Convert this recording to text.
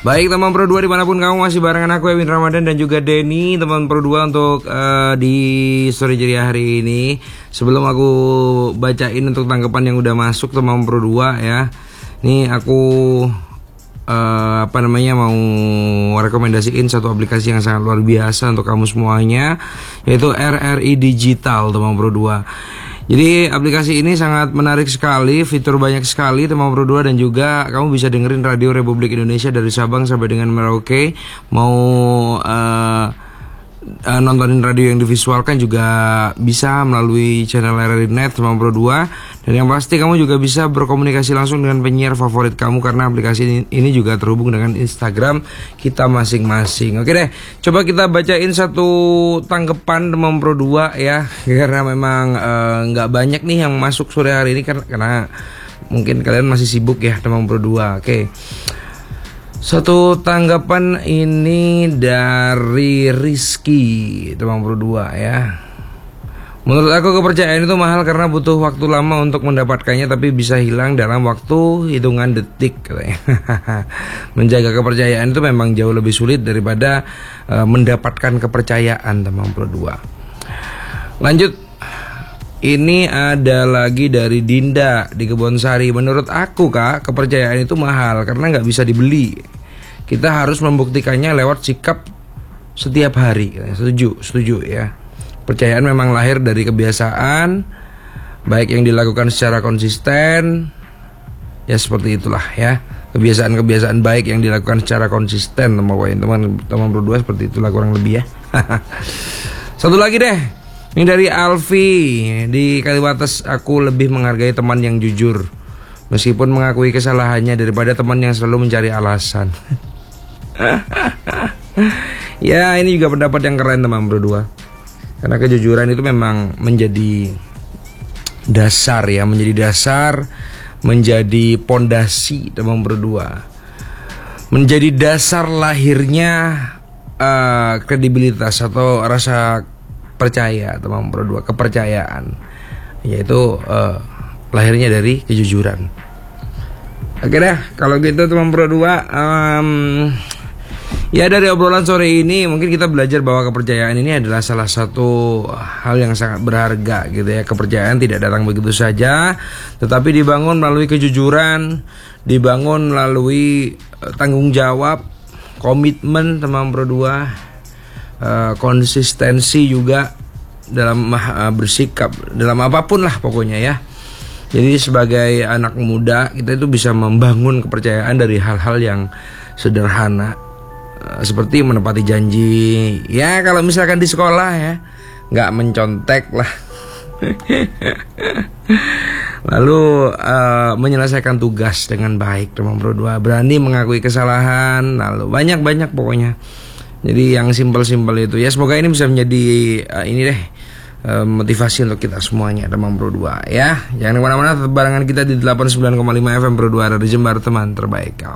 Baik teman Pro 2 dimanapun kamu masih barengan aku Ewin Ramadan dan juga Denny teman Pro 2 untuk di story ceria hari ini. Sebelum aku bacain untuk tanggapan yang udah masuk teman Pro 2 ya. Nih aku mau rekomendasiin satu aplikasi yang sangat luar biasa untuk kamu semuanya, yaitu RRI Digital teman Pro 2. Jadi aplikasi ini sangat menarik sekali, fitur banyak sekali teman Pro 2, dan juga kamu bisa dengerin Radio Republik Indonesia dari Sabang sampai dengan Merauke. Mau nontonin radio yang divisualkan juga bisa melalui channel RRI Net teman Pro 2. Dan yang pasti kamu juga bisa berkomunikasi langsung dengan penyiar favorit kamu karena aplikasi ini juga terhubung dengan Instagram kita masing-masing. Oke deh, coba kita bacain satu tanggapan teman Pro 2 ya. Karena memang nggak banyak nih yang masuk sore hari ini karena mungkin kalian masih sibuk ya teman Pro 2. Oke. Satu tanggapan ini dari Rizky teman Pro 2 ya. Menurut aku kepercayaan itu mahal karena butuh waktu lama untuk mendapatkannya, tapi bisa hilang dalam waktu hitungan detik katanya. Menjaga kepercayaan itu memang jauh lebih sulit daripada mendapatkan kepercayaan teman Pro 2. Lanjut. Ini ada lagi dari Dinda di Kebonsari. Menurut aku kak, kepercayaan itu mahal karena nggak bisa dibeli. Kita harus membuktikannya lewat sikap setiap hari. Setuju ya. Kepercayaan memang lahir dari kebiasaan, baik yang dilakukan secara konsisten. Ya seperti itulah ya. Kebiasaan-kebiasaan baik yang dilakukan secara konsisten, teman-teman berdua, seperti itulah kurang lebih ya. Satu lagi deh. Ini dari Alfi di Kaliwates. Aku lebih menghargai teman yang jujur, meskipun mengakui kesalahannya, daripada teman yang selalu mencari alasan. Ya ini juga pendapat yang keren teman Pro 2. Karena kejujuran itu memang menjadi dasar ya, menjadi pondasi teman Pro 2. Menjadi dasar lahirnya kredibilitas atau rasa percaya teman Pro 2, kepercayaan, yaitu lahirnya dari kejujuran. Oke dah, kalau gitu teman Pro 2, ya dari obrolan sore ini mungkin kita belajar bahwa kepercayaan ini adalah salah satu hal yang sangat berharga gitu ya. Kepercayaan tidak datang begitu saja, tetapi dibangun melalui kejujuran, dibangun melalui tanggung jawab, komitmen teman Pro 2. Konsistensi juga dalam bersikap dalam apapun lah pokoknya ya. Jadi sebagai anak muda kita itu bisa membangun kepercayaan dari hal-hal yang sederhana, seperti menepati janji ya, kalau misalkan di sekolah ya, nggak mencontek lah. Lalu menyelesaikan tugas dengan baik teman Pro 2, berani mengakui kesalahan, lalu banyak pokoknya. Jadi yang simpel-simpel itu ya, semoga ini bisa menjadi motivasi untuk kita semuanya teman Pro 2 ya. Jangan kemana-mana, tetap barengan kita di 89,5 FM Pro 2 dari Jember, teman terbaik kamu.